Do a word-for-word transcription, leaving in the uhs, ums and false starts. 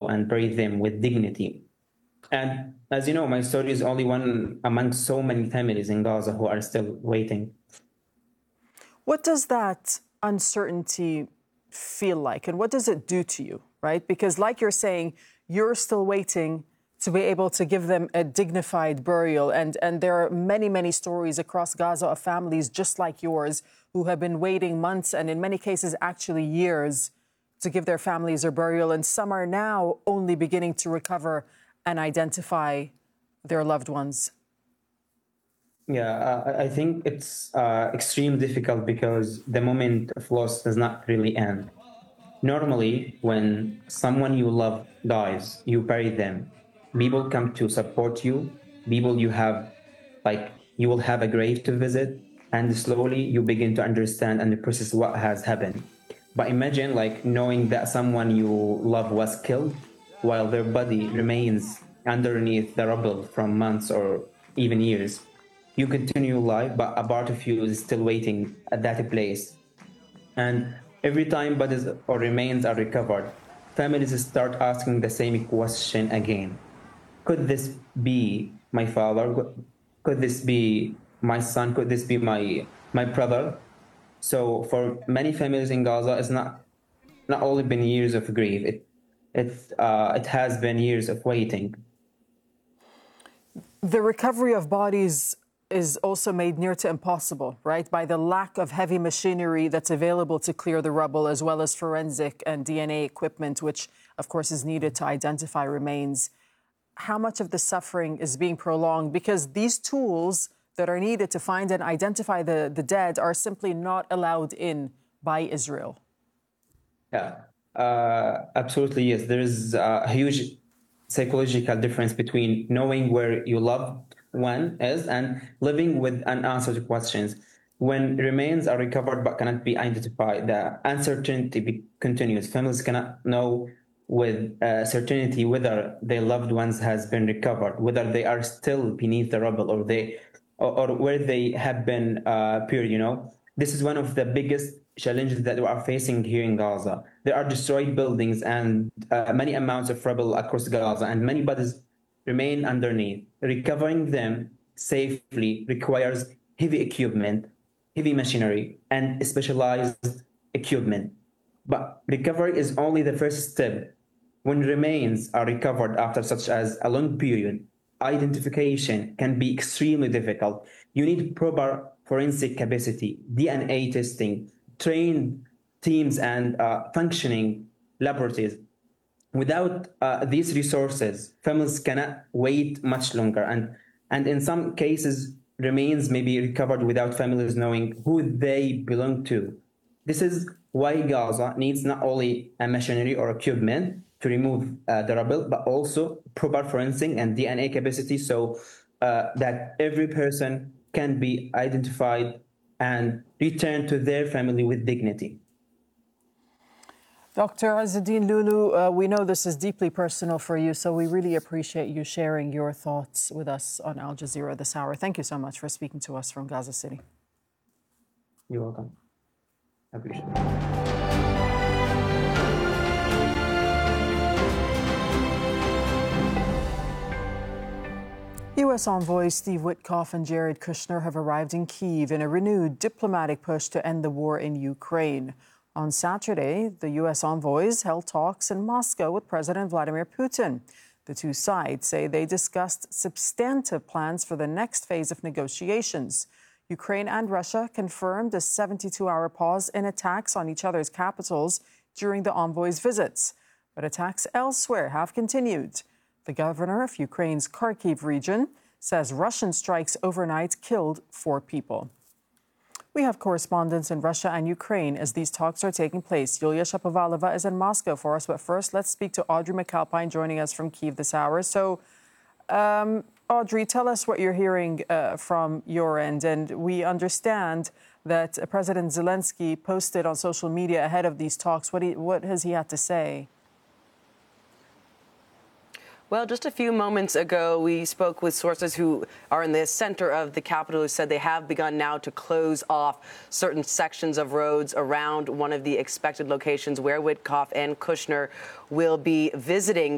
and bury them with dignity. And as you know, my story is only one among so many families in Gaza who are still waiting. What does that uncertainty feel like, and what does it do to you, right? Because like you're saying, you're still waiting to be able to give them a dignified burial. And, and there are many, many stories across Gaza of families just like yours who have been waiting months and in many cases actually years to give their families a burial. And some are now only beginning to recover and identify their loved ones. Yeah, uh, I think it's uh, extremely difficult because the moment of loss does not really end. Normally, when someone you love dies, you bury them. People come to support you. People you have, like, you will have a grave to visit, and slowly you begin to understand and process what has happened. But imagine, like, knowing that someone you love was killed while their body remains underneath the rubble from months or even years. You continue life, but a part of you is still waiting at that place. And every time bodies or remains are recovered, families start asking the same question again. Could this be my father? Could this be my son? Could this be my my brother? So for many families in Gaza, it's not not only been years of grief. It it uh, it has been years of waiting. The recovery of bodies is also made near to impossible, right, by the lack of heavy machinery that's available to clear the rubble, as well as forensic and D N A equipment, which, of course, is needed to identify remains. How much of the suffering is being prolonged? Because these tools that are needed to find and identify the, the dead are simply not allowed in by Israel. Yeah, uh, absolutely, yes. There is a huge psychological difference between knowing where your loved one is and living with unanswered questions. When remains are recovered but cannot be identified, the uncertainty be- continues. Families cannot know with uh, certainty whether their loved ones has been recovered, whether they are still beneath the rubble or they or, or where they have been uh, buried. You know, this is one of the biggest challenges that we are facing here in Gaza. There are destroyed buildings and uh, many amounts of rubble across Gaza, and many bodies remain underneath. Recovering them safely requires heavy equipment, heavy machinery, and specialized equipment. But recovery is only the first step. When remains are recovered after such as a long period, identification can be extremely difficult. You need proper forensic capacity, D N A testing, trained teams, and uh, functioning laboratories. Without uh, these resources, families cannot wait much longer, and and in some cases, remains may be recovered without families knowing who they belong to. This is why Gaza needs not only a machinery or equipment to remove uh, the rubble, but also proper forensic and D N A capacity, so uh, that every person can be identified and returned to their family with dignity. Doctor Azzeddine Lulu, uh, we know this is deeply personal for you, so we really appreciate you sharing your thoughts with us on Al Jazeera this hour. Thank you so much for speaking to us from Gaza City. You're welcome. I appreciate it. U S envoys Steve Witkoff and Jared Kushner have arrived in Kyiv in a renewed diplomatic push to end the war in Ukraine. On Saturday, the U S envoys held talks in Moscow with President Vladimir Putin. The two sides say they discussed substantive plans for the next phase of negotiations. Ukraine and Russia confirmed a seventy-two hour pause in attacks on each other's capitals during the envoys' visits. But attacks elsewhere have continued. The governor of Ukraine's Kharkiv region says Russian strikes overnight killed four people. We have correspondents in Russia and Ukraine as these talks are taking place. Yulia Shapovalova is in Moscow for us, but first let's speak to Audrey McAlpine joining us from Kyiv this hour. So, um, Audrey, tell us what you're hearing uh, from your end. And we understand that uh, President Zelensky posted on social media ahead of these talks. What, he, what has he had to say? Well, just a few moments ago, we spoke with sources who are in the center of the capital who said they have begun now to close off certain sections of roads around one of the expected locations where Witkoff and Kushner will be visiting.